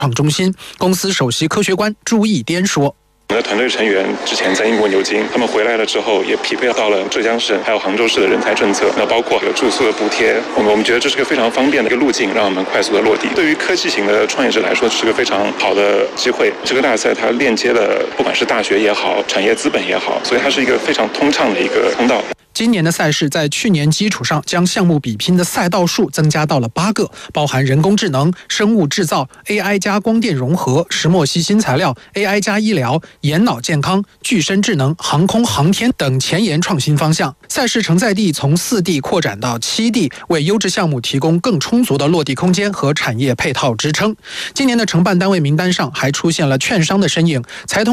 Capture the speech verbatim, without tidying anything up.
创中心公司首席科学官朱义颠说。 我们的团队成员之前在英国牛津，他们回来了之后也匹配到了浙江省还有杭州市的人才政策，那包括有住宿的补贴，我们我们觉得这是个非常方便的一个路径，让我们快速的落地。对于科技型的创业者来说，是个非常好的机会。这个大赛它链接了不管是大学也好，产业资本也好，所以它是一个非常通畅的一个通道。 今年的赛事在去年基础上将项目比拼的赛道数增加到了八个，包含人工智能、生物制造、A I 加光电融合、石墨烯新材料、A I 加医疗、眼脑健康、具身智能、航空航天等前沿创新方向。赛事承载地从四地扩展到七地，为优质项目提供更充足的落地空间和产业配套支撑。今年的承办单位名单上还出现了券商的身影，财通